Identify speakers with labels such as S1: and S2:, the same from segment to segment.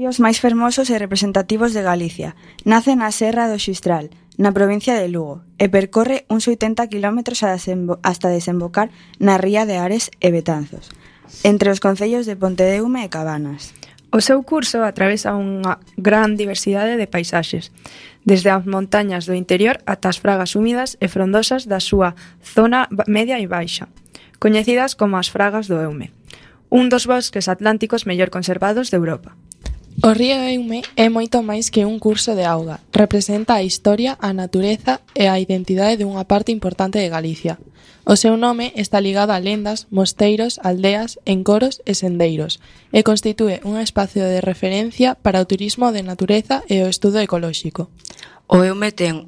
S1: ríos máis fermosos e representativos de Galicia. Nace na Serra do Xistral, na provincia de Lugo, e percorre uns 80 km hasta desembocar na ría de Ares e Betanzos, entre os concellos de Pontedeume e Cabanas.
S2: O seu curso atravesa unha gran diversidade de paisaxes, desde as montañas do interior ata as fragas húmidas e frondosas da súa zona media e baixa, coñecidas como as fragas do Eume, un dos bosques atlánticos mellor conservados de Europa.
S3: O río Eume é moito máis que un curso de auga. Representa a historia, a natureza e a identidade dunha parte importante de Galicia. O seu nome está ligado a lendas, mosteiros, aldeas, encoros e sendeiros, e constitúe un espacio de referencia para o turismo de natureza e o estudo ecolóxico.
S4: O Eume ten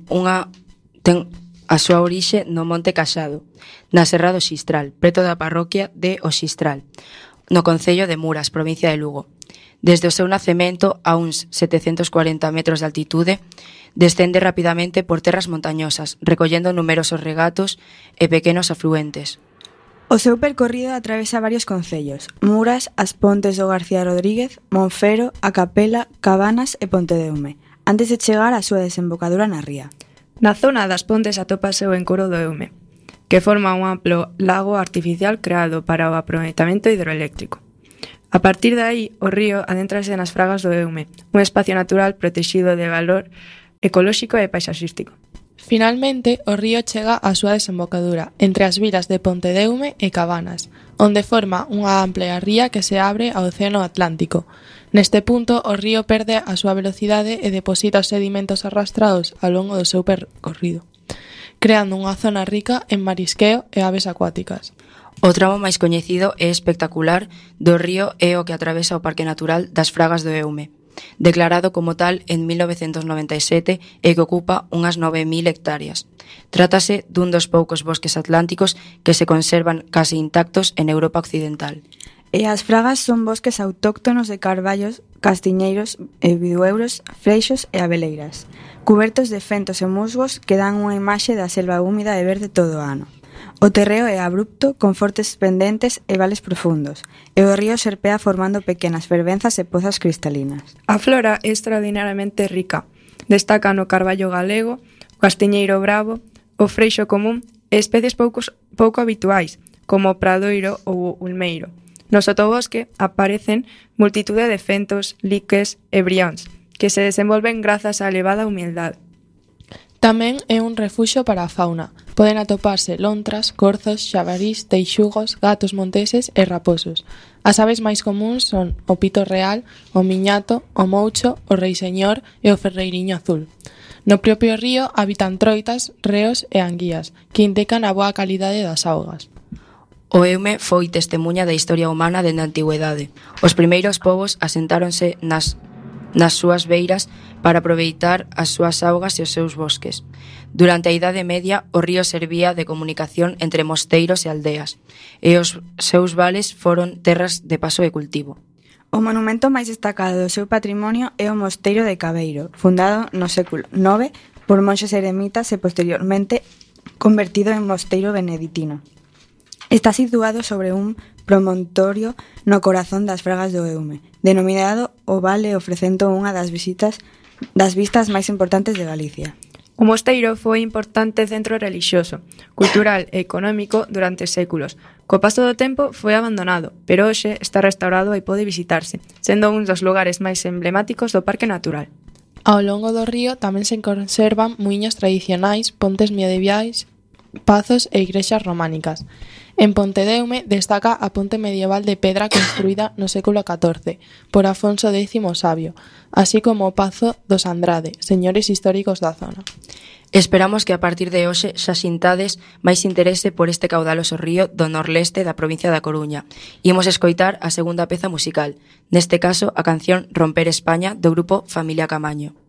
S4: a súa orixe no Monte Caxado, na Serra do Xistral, preto da parroquia de O Xistral, no concello de Muras, provincia de Lugo. Desde o seu nacemento, a uns 740 metros de altitude, descende rapidamente por terras montañosas, recollendo numerosos regatos e pequenos afluentes.
S1: O seu percorrido atravesa varios concellos: Muras, As Pontes do García Rodríguez, Monfero, A Capela, Cabanas e Pontedeume, antes de chegar á súa desembocadura na ría.
S2: Na zona das Pontes atópase o encoro do Eume, que forma un amplo lago artificial creado para o aproveitamento hidroeléctrico. A partir de aí, o río adéntrase nas fragas do Eume, un espacio natural protexido de valor ecolóxico e paisaxístico.
S3: Finalmente, o río chega á súa desembocadura, entre as vilas de Pontedeume e Cabanas, onde forma unha ampla ría que se abre ao Océano Atlántico. Neste punto, o río perde a súa velocidade e deposita os sedimentos arrastrados ao longo do seu percorrido, creando unha zona rica en marisqueo e aves acuáticas.
S4: O tramo máis coñecido e espectacular do río é o que atravesa o Parque Natural das Fragas do Eume, declarado como tal en 1997 e que ocupa unhas 9.000 hectáreas. Trátase dun dos poucos bosques atlánticos que se conservan case intactos en Europa Occidental.
S1: E as fragas son bosques autóctonos de carballos, castiñeiros, bidueuros, freixos e abeleiras, cubertos de fentos e musgos que dan unha imaxe da selva húmida e verde todo o ano. O terreo é abrupto, con fortes pendentes e vales profundos, e o río serpea formando pequenas fervenzas e pozas cristalinas.
S2: A flora é extraordinariamente rica. Destacan o carballo galego, o castiñeiro bravo, o freixo común e especies pouco habituais, como o pradoiro ou o ulmeiro. No sotobosque aparecen multitude de fentos, liques e brións, que se desenvolven grazas á elevada humildade.
S3: Tamén é un refuxo para a fauna. Poden atoparse lontras, corzos, xabarís, teixugos, gatos monteses e raposos. As aves máis comuns son o pito real, o miñato, o moucho, o reiseñor e o ferreiriño azul. No propio río habitan troitas, reos e anguías, que indican a boa calidade das augas.
S4: O Eume foi testemuña da historia humana dende a antigüedade. Os primeiros povos asentáronse nas súas beiras para aproveitar as súas augas e os seus bosques. Durante a Idade Media, o río servía de comunicación entre mosteiros e aldeas, e os seus vales foron terras de paso e cultivo.
S1: O monumento máis destacado do seu patrimonio é o Mosteiro de Cabeiro, fundado no século IX por monxes eremitas e posteriormente convertido en mosteiro beneditino. Está situado sobre un promontorio no corazón das Fragas do Eume, denominado o Vale, ofrecendo unha das vistas máis importantes de Galicia.
S2: O mosteiro foi importante centro relixioso, cultural e económico durante séculos. Co paso do tempo foi abandonado, pero hoxe está restaurado e pode visitarse, sendo un dos lugares máis emblemáticos do Parque Natural.
S3: Ao longo do río tamén se conservan muiños tradicionais, pontes medievais, pazos e igrexas románicas. En Pontedeume destaca a ponte medieval de pedra construída no século XIV por Afonso X o Sabio, así como o Pazo dos Andrade, señores históricos da zona.
S4: Esperamos que a partir de hoxe xa sintades máis interese por este caudaloso río do norleste da provincia da Coruña. Imos escoitar a segunda peza musical, neste caso a canción Romper España do grupo Familia Camaño.